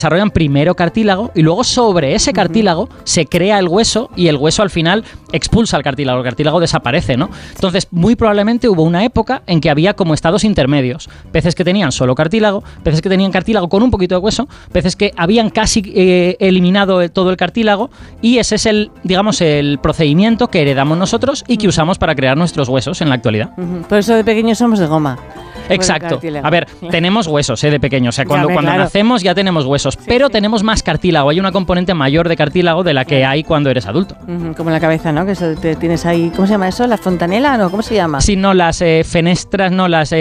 desarrollan primero cartílago y luego sobre ese cartílago se crea el hueso y el hueso al final expulsa el cartílago desaparece, ¿no? Entonces, muy probablemente hubo una época en que había como estados intermedios, peces que tenían solo cartílago, peces que tenían cartílago con un poquito de hueso, peces que habían casi eliminado todo el cartílago, y ese es el procedimiento que heredamos nosotros y que usamos para crear nuestros huesos en la actualidad. Por eso de pequeños somos de goma. Exacto. A ver, tenemos huesos de pequeños. O sea, cuando nacemos ya tenemos huesos, pero tenemos más cartílago. Hay una componente mayor de cartílago de la que hay cuando eres adulto. Como en la cabeza, ¿no? Que tienes ahí, ¿cómo se llama eso? ¿La fontanela? ¿No? ¿Cómo se llama? Sí, no, las fenestras, no, las...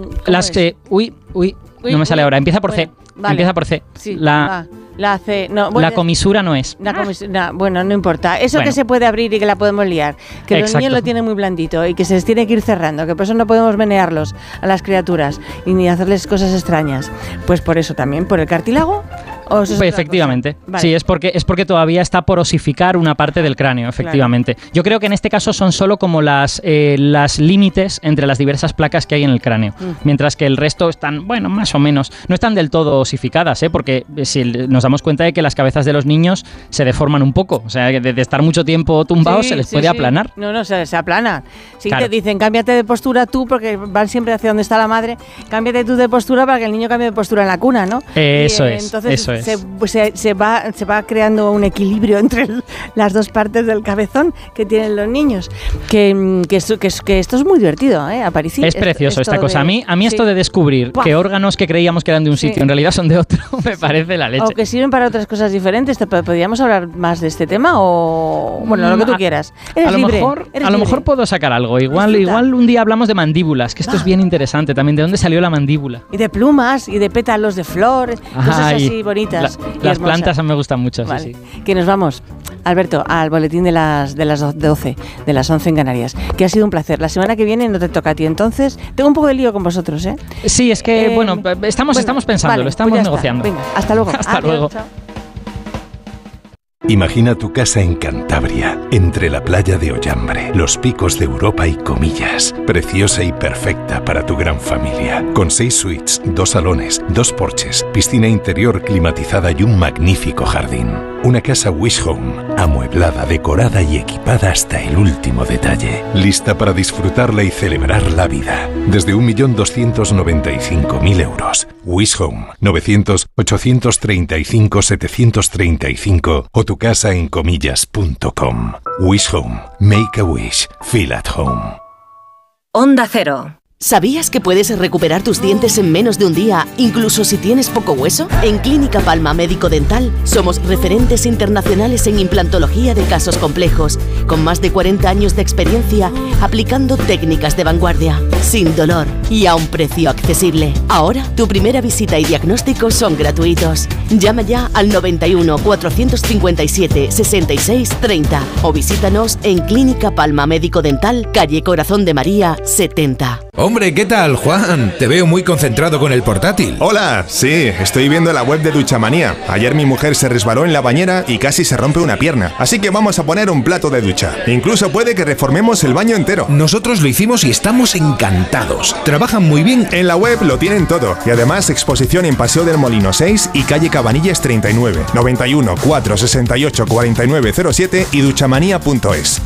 no me sale ahora. Empieza por C. Vale. Empieza por C. Sí, la C, no, bueno, la comisura no es. Bueno, no importa. Eso que se puede abrir y que la podemos liar. Que los niños lo tienen muy blandito y que se les tiene que ir cerrando. Que por eso no podemos menearlos a las criaturas y ni hacerles cosas extrañas. Pues por eso también, por el cartílago. Pues efectivamente. Vale. Sí, es porque todavía está por osificar una parte del cráneo, efectivamente. Claro. Yo creo que en este caso son solo como las límites entre las diversas placas que hay en el cráneo. Mientras que el resto están, bueno, más o menos. No están del todo osificadas, porque si nos damos cuenta de que las cabezas de los niños se deforman un poco. O sea, de estar mucho tiempo tumbados se les puede aplanar. No, se aplana. Sí, claro. Te dicen, cámbiate de postura tú, porque van siempre hacia donde está la madre. Cámbiate tú de postura para que el niño cambie de postura en la cuna, ¿no? Eso es. Se va creando un equilibrio entre las dos partes del cabezón que tienen los niños. Que esto es muy divertido, Aparici. Es precioso esta cosa. A mí esto de descubrir que órganos que creíamos que eran de un sitio en realidad son de otro, me parece la leche. O que sirven para otras cosas diferentes. ¿Podríamos hablar más de este tema? O bueno, lo que tú quieras. A lo mejor puedo sacar algo. Igual un día hablamos de mandíbulas, que esto es bien interesante también. ¿De dónde salió la mandíbula? Y de plumas, y de pétalos de flor, cosas así bonitas. Las plantas me gustan mucho, vale. Sí. Que nos vamos, Alberto, al boletín de las 12, de las 11 en Canarias, que ha sido un placer. La semana que viene no te toca a ti, entonces tengo un poco de lío con vosotros, ¿eh? Sí, es que, estamos pensándolo, vale, estamos negociando. Venga, hasta luego. Hasta luego. Chao. Imagina tu casa en Cantabria, entre la playa de Ollambre, los picos de Europa y Comillas. Preciosa y perfecta para tu gran familia. Con 6 suites, 2 salones, 2 porches, piscina interior climatizada y un magnífico jardín. Una casa Wish Home, amueblada, decorada y equipada hasta el último detalle. Lista para disfrutarla y celebrar la vida. Desde 1.295.000 euros. Wish Home, 900-835-735 o tu casa en comillas.com. Wish Home. Make a wish. Feel at home. Onda Cero. ¿Sabías que puedes recuperar tus dientes en menos de un día, incluso si tienes poco hueso? En Clínica Palma Médico Dental somos referentes internacionales en implantología de casos complejos, con más de 40 años de experiencia aplicando técnicas de vanguardia, sin dolor y a un precio accesible. Ahora, tu primera visita y diagnóstico son gratuitos. Llama ya al 91 457 66 30 o visítanos en Clínica Palma Médico Dental, calle Corazón de María 70. Hombre, ¿qué tal, Juan? Te veo muy concentrado con el portátil. Hola, sí, estoy viendo la web de Duchamanía. Ayer mi mujer se resbaló en la bañera y casi se rompe una pierna. Así que vamos a poner un plato de ducha. Incluso puede que reformemos el baño entero. Nosotros lo hicimos y estamos encantados. Trabajan muy bien. En la web lo tienen todo. Y además exposición en Paseo del Molino 6 y calle Cabanillas 39. 91 468 4907 y duchamanía.es.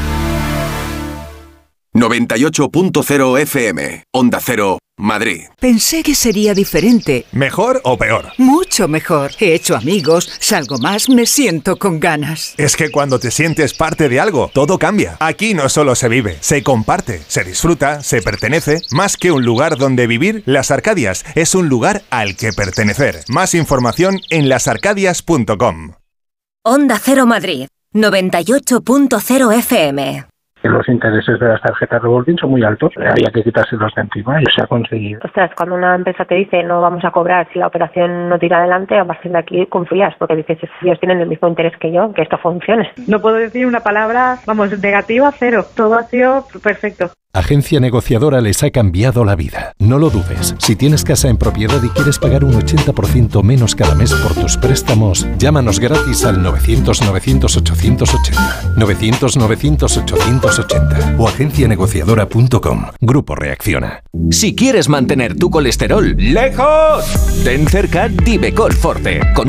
98.0 FM, Onda Cero, Madrid. Pensé que sería diferente. ¿Mejor o peor? Mucho mejor. He hecho amigos, salgo más, me siento con ganas. Es que cuando te sientes parte de algo, todo cambia. Aquí no solo se vive, se comparte, se disfruta, se pertenece. Más que un lugar donde vivir, Las Arcadias es un lugar al que pertenecer. Más información en lasarcadias.com. Onda Cero Madrid, 98.0 FM. Los intereses de las tarjetas revolving son muy altos, había que quitárselos de encima y se ha conseguido. Ostras, cuando una empresa te dice no vamos a cobrar si la operación no tira adelante, a partir de aquí confías, porque dices, ellos tienen el mismo interés que yo, que esto funcione. No puedo decir una palabra, negativa, cero. Todo ha sido perfecto. Agencia Negociadora les ha cambiado la vida. No lo dudes. Si tienes casa en propiedad y quieres pagar un 80% menos cada mes por tus préstamos, llámanos gratis al 900-900-880. 900-900-880 o agencianegociadora.com. Grupo Reacciona. Si quieres mantener tu colesterol lejos, ten cerca Divecol Forte. Con